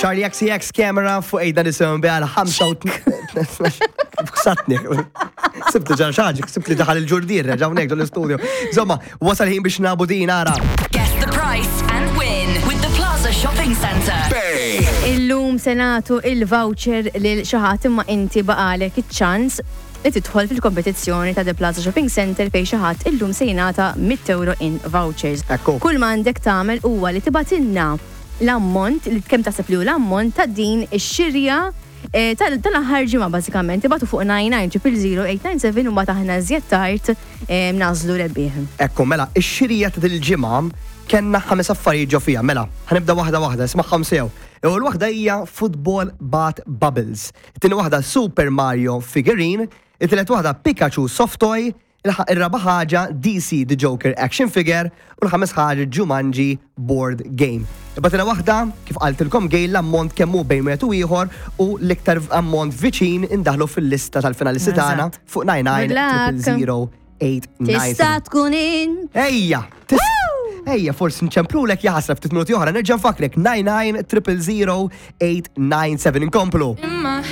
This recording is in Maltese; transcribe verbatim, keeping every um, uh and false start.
Charlie X X camera fuq ejda nisimum bi għal ħamsa u Satni. Sibtu ġar xaġik, sibtu daħal il-ġurdir, ġawnek l-studio. Insomma, wasal ħin biex nabu din ara. Guess the price and win with the Plaza Shopping Centre. Illum senatu il-voucher lil xaħat imma inti baqalek iċ-ċans li tidħol fil-kompetizzjoni ta' The Plaza Shopping Center fej xaħat illum se jingħata mit euro in vouchers. Ekku. Kull ma għandek tagħmel huwa li tibatilna l-ammont li kemm taħseb li hu l-ammont ta' din ix-xirja eh, tal- tal-aħħar ġimgħa bażikament tibatu fuq nine nine zero zero eight nine seven u mbagħad aħna żjed tard eh, nażlu rebbieħ. Ekku, mela, ix-xirija ta' dil-ġimgħa kenna ħames affarijiet ġo fija, mela, ħanibda waħda waħda, ismagħhom sew. Ewwel waħda hija Football Bat Bubbles. It-tieni waħda Super Mario Figurine, it-tielet waħda Pikachu Soft Toy, il-raba ħaġa D C The Joker Action Figure u l-ħames ħaġa Jumanji Board Game. Ibatina waħda, kif qaltilkom gej l-ammont kemmu bejn wieħed u ieħor u l-iktar ammont viċin indaħlu fil-lista tal-finalisti tagħna fuq nine nine zero zero eight nine Tista' tkun in. Ejja! tis- Ejja, forsi nċemplulek jaħasraf ftit minuti oħra, nerġa' nfakrek nine nine zero zero eight nine seven inkomplu.